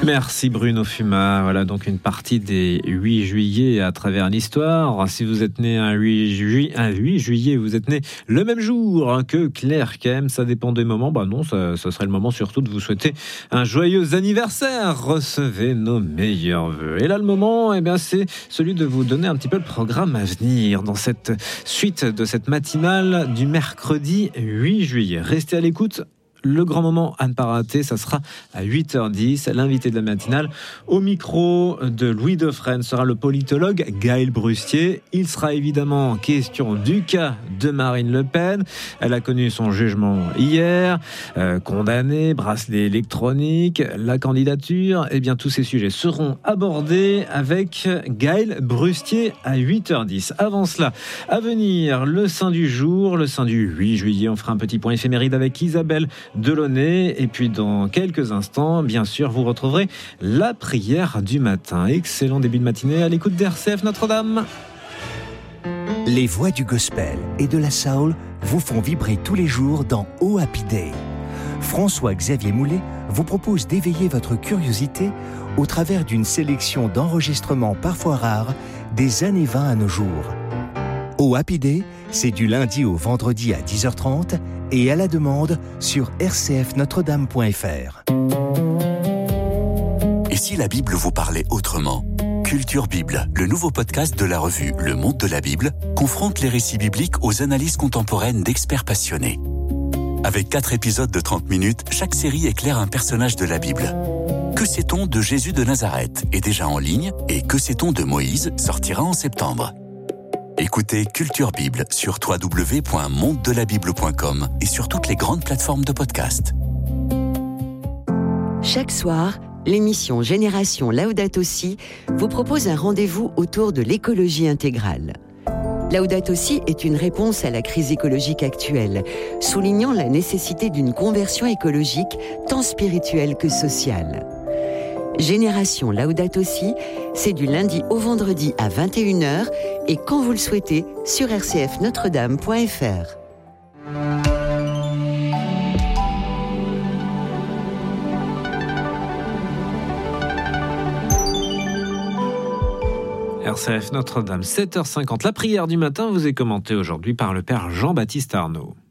Merci Bruno Fuma. Voilà donc une partie des 8 juillet à travers l'histoire. Si vous êtes né un 8 juillet, vous êtes né le même jour que Claire Kem, ça dépend des moments. Non, ça serait le moment surtout de vous souhaiter un joyeux anniversaire. Recevez nos meilleurs vœux. Et là, le moment, c'est celui de vous donner un petit peu le programme à venir dans cette suite de cette matinale du mercredi 8 juillet. Restez à l'écoute. Le grand moment à ne pas rater, ça sera à 8h10. L'invité de la matinale au micro de Louis Dauphren sera le politologue Gaël Brustier. Il sera évidemment question du cas de Marine Le Pen. Elle a connu son jugement hier, condamnée, bracelet électronique, la candidature. Tous ces sujets seront abordés avec Gaël Brustier à 8h10. Avant cela, à venir, le saint du jour, le saint du 8 juillet. On fera un petit point éphéméride avec Isabelle Delaunay. Et puis dans quelques instants, bien sûr, vous retrouverez la prière du matin. Excellent début de matinée à l'écoute d'RCF Notre-Dame. Les voix du gospel et de la soul vous font vibrer tous les jours dans Oh Happy Day. François-Xavier Moulet vous propose d'éveiller votre curiosité au travers d'une sélection d'enregistrements parfois rares des années 20 à nos jours. Oh Happy Day, c'est du lundi au vendredi à 10h30 et à la demande sur rcfnotredame.fr. Et si la Bible vous parlait autrement ? Culture Bible, le nouveau podcast de la revue Le Monde de la Bible, confronte les récits bibliques aux analyses contemporaines d'experts passionnés. Avec 4 épisodes de 30 minutes, chaque série éclaire un personnage de la Bible. Que sait-on de Jésus de Nazareth est déjà en ligne et Que sait-on de Moïse sortira en septembre. Écoutez Culture Bible sur www.mondedelabible.com et sur toutes les grandes plateformes de podcast. Chaque soir, l'émission Génération Laudato Si vous propose un rendez-vous autour de l'écologie intégrale. Laudato Si est une réponse à la crise écologique actuelle, soulignant la nécessité d'une conversion écologique tant spirituelle que sociale. Génération Laudato Si, c'est du lundi au vendredi à 21h et quand vous le souhaitez sur rcfnotredame.fr. RCF Notre-Dame, 7h50. La prière du matin vous est commentée aujourd'hui par le Père Jean-Baptiste Arnaud.